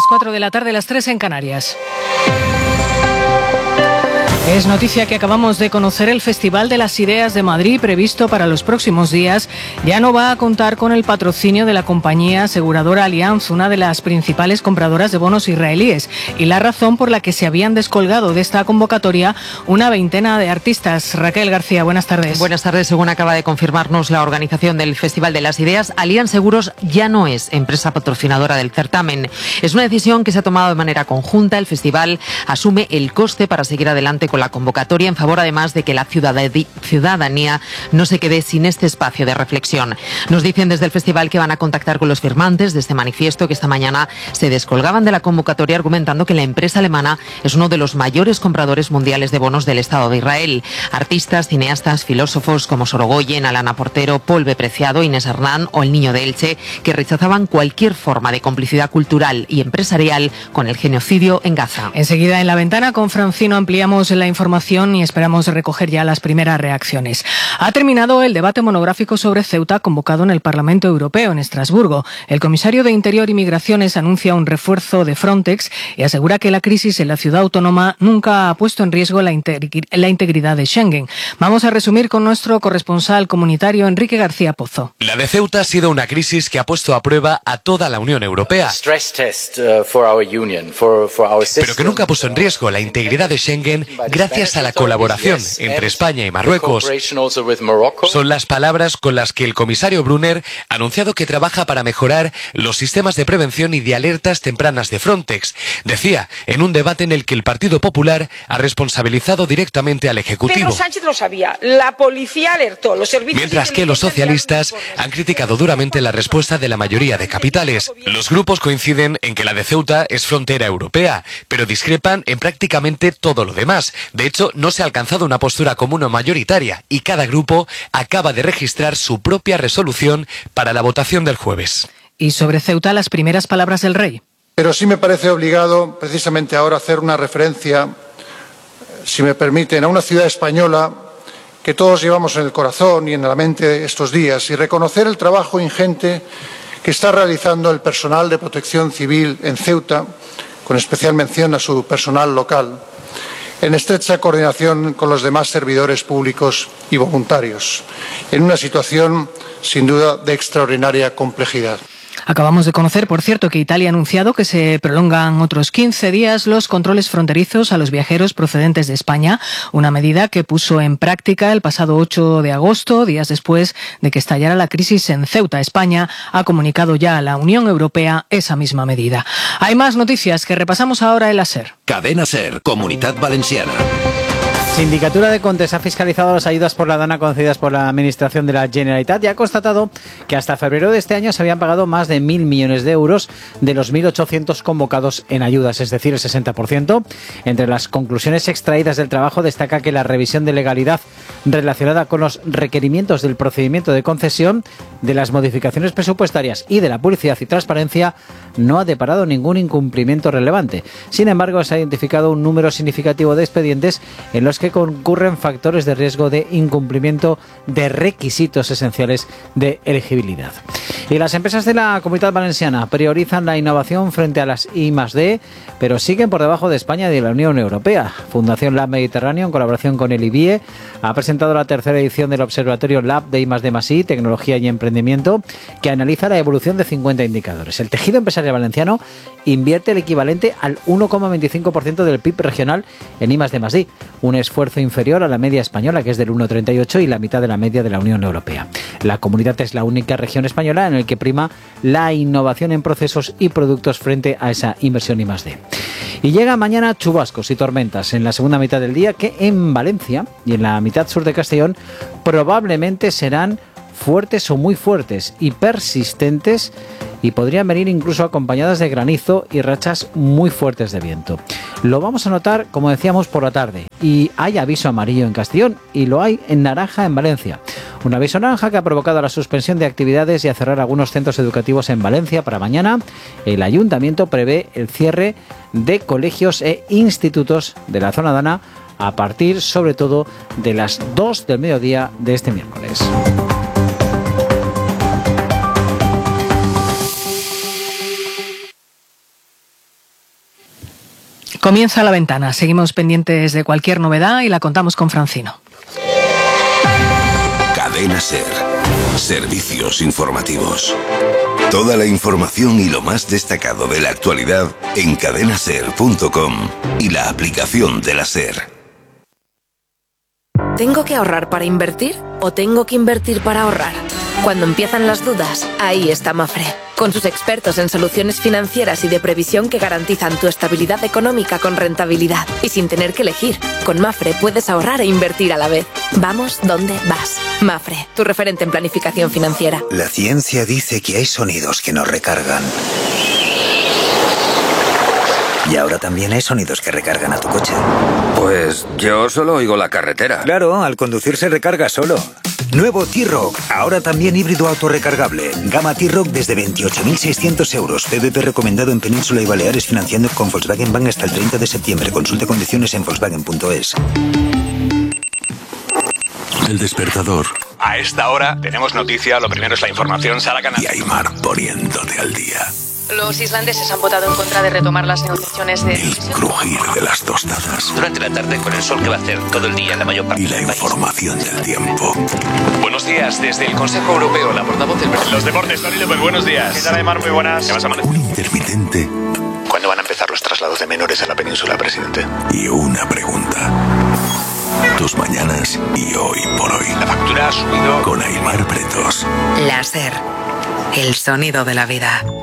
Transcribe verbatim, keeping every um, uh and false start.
cuatro de la tarde, las tres en Canarias. Es noticia que acabamos de conocer: el Festival de las Ideas de Madrid, previsto para los próximos días, ya no va a contar con el patrocinio de la compañía aseguradora Allianz, una de las principales compradoras de bonos israelíes, y la razón por la que se habían descolgado de esta convocatoria una veintena de artistas. Raquel García, buenas tardes. Buenas tardes. Según acaba de confirmarnos la organización del Festival de las Ideas, Allianz Seguros ya no es empresa patrocinadora del certamen. Es una decisión que se ha tomado de manera conjunta. El festival asume el coste para seguir adelante con la convocatoria, en favor además de que la ciudadanía no se quede sin este espacio de reflexión. Nos dicen desde el festival que van a contactar con los firmantes de este manifiesto, que esta mañana se descolgaban de la convocatoria argumentando que la empresa alemana es uno de los mayores compradores mundiales de bonos del Estado de Israel. Artistas, cineastas, filósofos como Sorogoyen, Alana Portero, Paul B. Preciado, Inés Hernán o el Niño de Elche, que rechazaban cualquier forma de complicidad cultural y empresarial con el genocidio en Gaza. Enseguida en La Ventana con Francino ampliamos la información y esperamos recoger ya las primeras reacciones. Ha terminado el debate monográfico sobre Ceuta convocado en el Parlamento Europeo en Estrasburgo. El comisario de Interior y Migraciones anuncia un refuerzo de Frontex y asegura que la crisis en la ciudad autónoma nunca ha puesto en riesgo la, integri- la integridad de Schengen. Vamos a resumir con nuestro corresponsal comunitario Enrique García Pozo. La de Ceuta ha sido una crisis que ha puesto a prueba a toda la Unión Europea, pero que nunca puso en riesgo la integridad de Schengen gracias a la colaboración entre España y Marruecos. Son las palabras con las que el comisario Brunner ha anunciado que trabaja para mejorar los sistemas de prevención y de alertas tempranas de Frontex. Decía, en un debate en el que el Partido Popular ha responsabilizado directamente al Ejecutivo. Pedro Sánchez lo sabía, la policía alertó, los servicios... Mientras que los socialistas han criticado duramente la respuesta de la mayoría de capitales. Los grupos coinciden en que la de Ceuta es frontera europea, pero discrepan en prácticamente todo lo demás. De hecho, no se ha alcanzado una postura común o mayoritaria y cada grupo acaba de registrar su propia resolución para la votación del jueves. Y sobre Ceuta, las primeras palabras del rey. Pero sí me parece obligado, precisamente ahora, hacer una referencia, si me permiten, a una ciudad española que todos llevamos en el corazón y en la mente estos días, y reconocer el trabajo ingente que está realizando el personal de protección civil en Ceuta, con especial mención a su personal local, en estrecha coordinación con los demás servidores públicos y voluntarios, en una situación sin duda de extraordinaria complejidad. Acabamos de conocer, por cierto, que Italia ha anunciado que se prolongan otros quince días los controles fronterizos a los viajeros procedentes de España, una medida que puso en práctica el pasado ocho de agosto, días después de que estallara la crisis en Ceuta. España ha comunicado ya a la Unión Europea esa misma medida. Hay más noticias que repasamos ahora en la SER. Cadena SER, Comunitat Valenciana. Sindicatura de Comptes ha fiscalizado las ayudas por la dana concedidas por la Administración de la Generalitat y ha constatado que hasta febrero de este año se habían pagado más de mil millones de euros de los mil ochocientos convocados en ayudas, es decir, el sesenta por ciento. Entre las conclusiones extraídas del trabajo destaca que la revisión de legalidad relacionada con los requerimientos del procedimiento de concesión, de las modificaciones presupuestarias y de la publicidad y transparencia no ha deparado ningún incumplimiento relevante. Sin embargo, se ha identificado un número significativo de expedientes en los que concurren factores de riesgo de incumplimiento de requisitos esenciales de elegibilidad. Y las empresas de la Comunidad Valenciana priorizan la innovación frente a las I más D, pero siguen por debajo de España y de la Unión Europea. Fundación Lab Mediterráneo, en colaboración con el I B I E, ha presentado la tercera edición del Observatorio Lab de I más D más I, Tecnología y Emprendimiento, que analiza la evolución de cincuenta indicadores. El tejido empresarial valenciano invierte el equivalente al uno coma veinticinco por ciento del P I B regional en I más D más I, un esfuerzo inferior a la media española, que es del uno coma treinta y ocho, y la mitad de la media de la Unión Europea. La comunidad es la única región española en la que prima la innovación en procesos y productos frente a esa inversión I más D. Y llega mañana chubascos y tormentas en la segunda mitad del día, que en Valencia y en la mitad sur de Castellón probablemente serán fuertes o muy fuertes y persistentes, y podrían venir incluso acompañadas de granizo y rachas muy fuertes de viento. Lo vamos a notar, como decíamos, por la tarde, y hay aviso amarillo en Castellón y lo hay en naranja en Valencia. Un aviso naranja que ha provocado la suspensión de actividades y a cerrar algunos centros educativos en Valencia para mañana. El ayuntamiento prevé el cierre de colegios e institutos de la zona dana a partir, sobre todo, de las dos del mediodía de este miércoles. Comienza La Ventana. Seguimos pendientes de cualquier novedad y la contamos con Francino. Cadena SER. Servicios informativos. Toda la información y lo más destacado de la actualidad en cadena ser punto com y la aplicación de la SER. ¿Tengo que ahorrar para invertir o tengo que invertir para ahorrar? Cuando empiezan las dudas, ahí está Mafre, con sus expertos en soluciones financieras y de previsión que garantizan tu estabilidad económica con rentabilidad y sin tener que elegir. Con Mafre puedes ahorrar e invertir a la vez. Vamos donde vas. Mafre, tu referente en planificación financiera. La ciencia dice que hay sonidos que nos recargan. Y ahora también hay sonidos que recargan a tu coche. Pues yo solo oigo la carretera. Claro, al conducir se recarga solo. Nuevo T-Roc, ahora también híbrido autorrecargable. Gama T-Roc desde veintiocho mil seiscientos euros. P V P recomendado en Península y Baleares, financiando con Volkswagen Bank hasta el treinta de septiembre. Consulte condiciones en volkswagen punto es. El despertador. A esta hora tenemos noticia. Lo primero es la información. Sara Canal. Y Aymar poniéndote al día. Los islandeses han votado en contra de retomar las negociaciones de... El crujir de las tostadas. Durante la tarde, con el sol que va a hacer todo el día en la mayor parte y la del país. Información del tiempo. Buenos días, desde el Consejo Europeo, la portavoz del... Los deportes, Tony López, buenos días. ¿Qué tal, Aymar? Muy buenas. ¿Qué vas a Un intermitente. ¿Cuándo van a empezar los traslados de menores a la península, presidente? Y una pregunta. Tus mañanas y hoy por hoy. La factura ha subido. Con Aymar Pretos. La SER. El sonido de la vida.